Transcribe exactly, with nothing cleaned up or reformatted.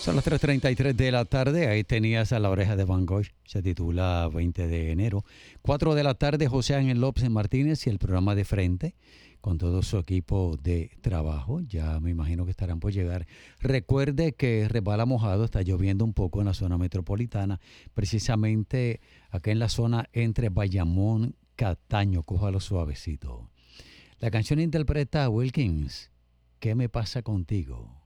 Son las tres treinta y tres de la tarde, ahí tenías a La Oreja de Van Gogh, se titula veinte de enero. cuatro de la tarde, José Ángel López Martínez y el programa De Frente, con todo su equipo de trabajo, ya me imagino que estarán por llegar. Recuerde que resbala mojado, está lloviendo un poco en la zona metropolitana, precisamente acá en la zona entre Bayamón, Cataño, cójalo suavecito. La canción interpreta a Wilkins, ¿Qué me pasa contigo?